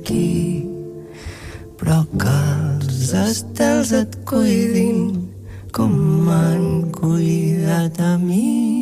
aquí, però que els estels et cuidin com m'han cuidat a mi.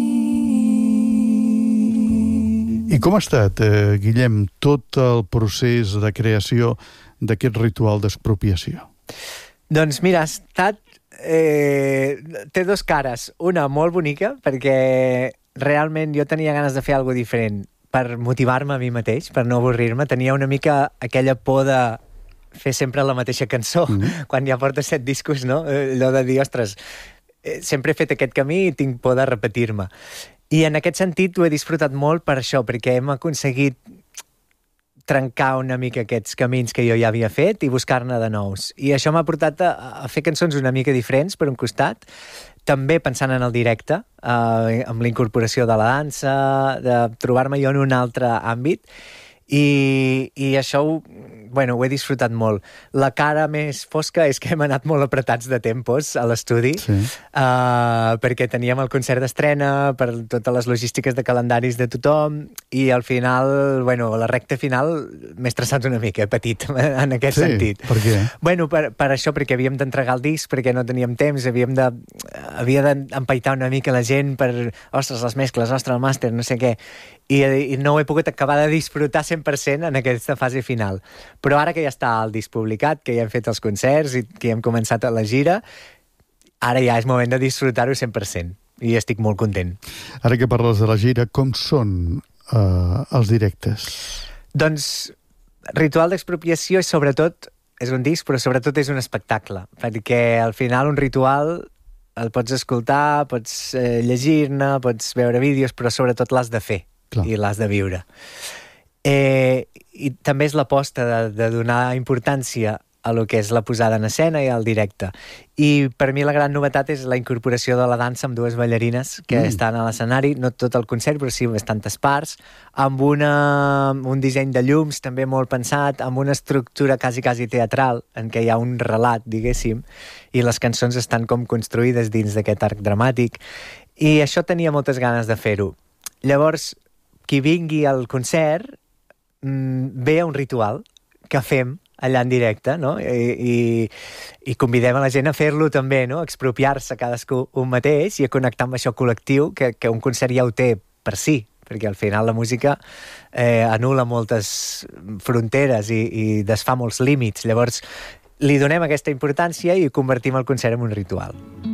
I com ha estat, Guillem, tot el procés de creació d'aquest ritual d'expropiació? Doncs mira, ha estat... té dos cares. Una molt bonica, perquè realment jo tenia ganes de fer alguna diferent per motivar-me a mi mateix, per no avorrir-me. Tenia una mica aquella por de fer sempre la mateixa cançó, quan ja porto 7 discos, no? Allò de dir, ostres, sempre he fet aquest camí i tinc por de repetir-me. I en aquest sentit ho he disfrutat molt per això, perquè hem aconseguit trencar una mica aquests camins que jo ja havia fet i buscar-ne de nous. I això m'ha portat a fer cançons una mica diferents, per un costat, també pensant en el directe, amb la incorporació de la dansa, de trobar-me jo en un altre àmbit, i això ho he disfrutat molt. La cara més fosca és que hem anat molt apretats de tempos a l'estudi, perquè teníem el concert d'estrena, per totes les logístiques de calendaris de tothom, i al final, la recta final m'he estressat una mica, petit, en aquest sentit. Per què? Per això, perquè havíem d'entregar el disc, perquè no teníem temps, havia d'empaitar una mica la gent per, ostres, les mescles, ostres, el màster, no sé què, i no ho he pogut acabar de disfrutar 100% en aquesta fase final. Però ara que ja està el disc publicat, que ja hem fet els concerts i que ja hem començat la gira, ara ja és moment de disfrutar-ho 100%. I estic molt content. Ara que parles de la gira, com són els directes? Doncs Ritual d'Expropiació és sobretot, és un disc, però sobretot és un espectacle, perquè al final un ritual el pots escoltar, pots llegir-ne, pots veure vídeos, però sobretot l'has de fer. Clar. I l'has de viure. I també és l'aposta de donar importància a lo que és la posada en escena i al directe. I per mi la gran novetat és la incorporació de la dansa amb 2 ballarines que estan a l'escenari, no tot el concert, però sí bastantes parts, amb un disseny de llums també molt pensat, amb una estructura quasi teatral, en què hi ha un relat, diguéssim, i les cançons estan com construïdes dins d'aquest arc dramàtic. I això tenia moltes ganes de fer-ho. Llavors, qui vingui al concert ve a un ritual que fem allà en directe, no? I convidem a la gent a fer-lo també, no? A expropiar-se cadascú un mateix i a connectar amb això col·lectiu que un concert ja ho té per si, perquè al final la música anul·la moltes fronteres i desfà molts límits. Llavors, li donem aquesta importància i convertim el concert en un ritual.